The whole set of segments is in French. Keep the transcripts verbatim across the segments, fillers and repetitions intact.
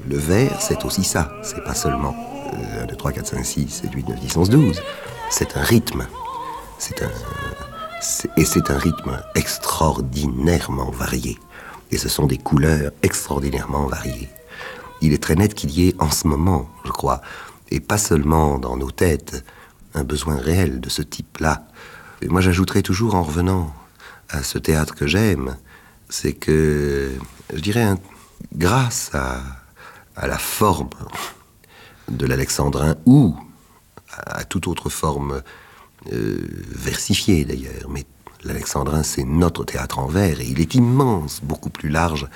Le vers, c'est aussi ça. C'est pas seulement euh, un, deux, trois, quatre, cinq, six, sept, huit, neuf, dix, onze, douze. C'est un rythme. C'est un, c'est, et c'est un rythme extraordinairement varié. Et ce sont des couleurs extraordinairement variées. Il est très net qu'il y ait en ce moment, je crois, et pas seulement dans nos têtes, un besoin réel de ce type-là. Et moi, j'ajouterais toujours, en revenant à ce théâtre que j'aime, c'est que, je dirais, un, grâce à, à la forme de l'alexandrin ou à, à toute autre forme euh, versifiée d'ailleurs, mais l'alexandrin, c'est notre théâtre en vers, et il est immense, beaucoup plus large,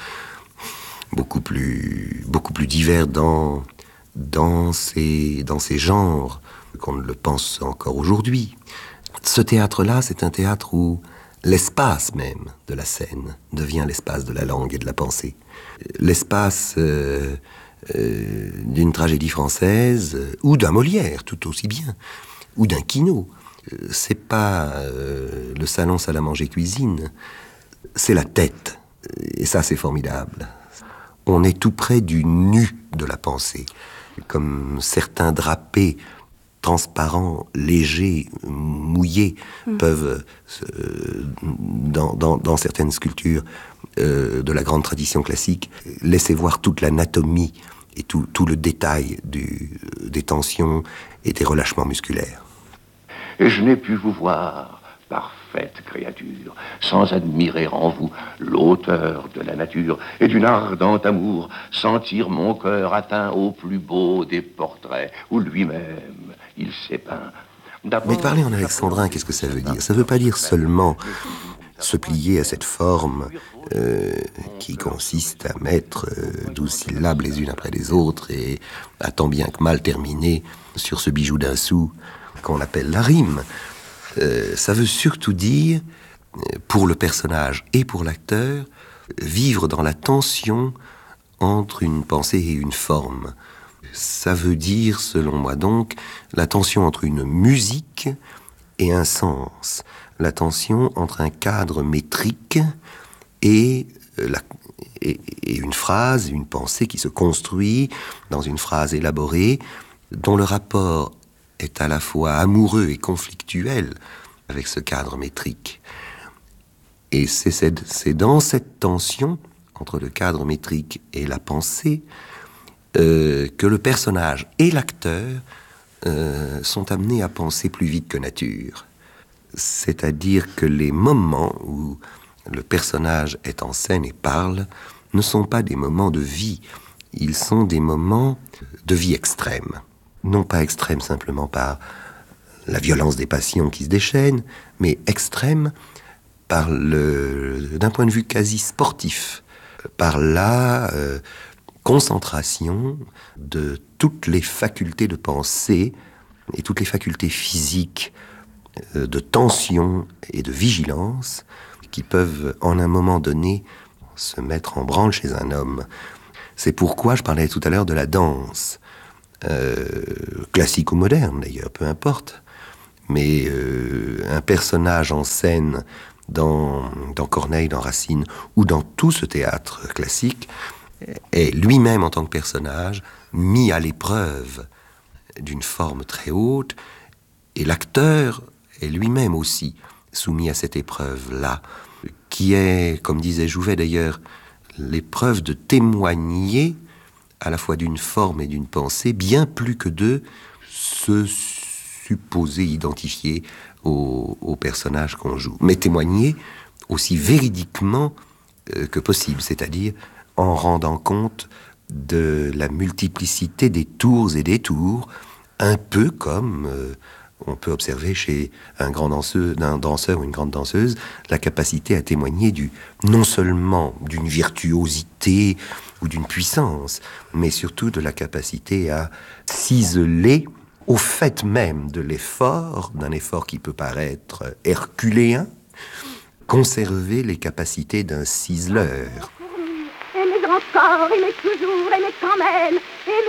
beaucoup plus, beaucoup plus divers dans, dans, ses, dans ses genres qu'on ne le pense encore aujourd'hui. Ce théâtre-là, c'est un théâtre où l'espace même de la scène devient l'espace de la langue et de la pensée. L'espace euh, euh, d'une tragédie française, euh, ou d'un Molière, tout aussi bien, ou d'un Quinault. Euh, c'est pas euh, le salon salle à manger cuisine, c'est la tête. Et ça, c'est formidable. On est tout près du nu de la pensée, comme certains drapés transparents, légers, mouillés, mmh. peuvent, euh, dans, dans, dans certaines sculptures euh, de la grande tradition classique, laisser voir toute l'anatomie et tout, tout le détail du, des tensions et des relâchements musculaires. Et je n'ai pu vous voir, parfaite créature, sans admirer en vous l'auteur de la nature et d'une ardente amour, sentir mon cœur atteint au plus beau des portraits, où lui-même il s'est peint. Mais parler en alexandrin, qu'est-ce que ça veut dire? Ça ne veut pas dire seulement se plier à cette forme euh, qui consiste à mettre euh, douze syllabes les unes après les autres et à tant bien que mal terminer sur ce bijou d'un sou qu'on appelle la rime. Euh, ça veut surtout dire, pour le personnage et pour l'acteur, vivre dans la tension entre une pensée et une forme. Ça veut dire, selon moi donc, la tension entre une musique et un sens, la tension entre un cadre métrique et, la, et, et une phrase, une pensée qui se construit dans une phrase élaborée, dont le rapport est à la fois amoureux et conflictuel avec ce cadre métrique. Et c'est, c'est, c'est dans cette tension entre le cadre métrique et la pensée euh, que le personnage et l'acteur euh, sont amenés à penser plus vite que nature. C'est-à-dire que les moments où le personnage est en scène et parle ne sont pas des moments de vie, ils sont des moments de vie extrême. Non pas extrême simplement par la violence des passions qui se déchaînent, mais extrême par le, d'un point de vue quasi sportif, par la euh, concentration de toutes les facultés de pensée et toutes les facultés physiques euh, de tension et de vigilance qui peuvent, en un moment donné, se mettre en branle chez un homme. C'est pourquoi je parlais tout à l'heure de la danse. Euh, classique ou moderne d'ailleurs, peu importe, mais euh, un personnage en scène dans, dans Corneille, dans Racine ou dans tout ce théâtre classique est lui-même en tant que personnage mis à l'épreuve d'une forme très haute, et l'acteur est lui-même aussi soumis à cette épreuve-là, qui est, comme disait Jouvet d'ailleurs, l'épreuve de témoigner à la fois d'une forme et d'une pensée, bien plus que de se supposer identifier au, au personnage qu'on joue. Mais témoigner aussi véridiquement euh, que possible, c'est-à-dire en rendant compte de la multiplicité des tours et des tours, un peu comme euh, on peut observer chez un grand danseur, un danseur ou une grande danseuse, la capacité à témoigner du, non seulement d'une virtuosité ou d'une puissance, mais surtout de la capacité à ciseler au fait même de l'effort, d'un effort qui peut paraître herculéen, conserver les capacités d'un ciseleur. Aimer encore, aimer toujours, aimer quand même, aimer